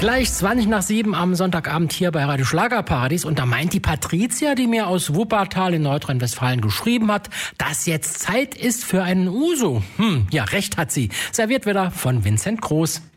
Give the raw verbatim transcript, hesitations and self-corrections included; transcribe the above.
Gleich zwanzig nach sieben am Sonntagabend hier bei Radio Schlagerparadies. Und da meint die Patricia, die mir aus Wuppertal in Nordrhein-Westfalen geschrieben hat, dass jetzt Zeit ist für einen Uso. Hm, ja, recht hat sie. Serviert wieder von Vincent Groß.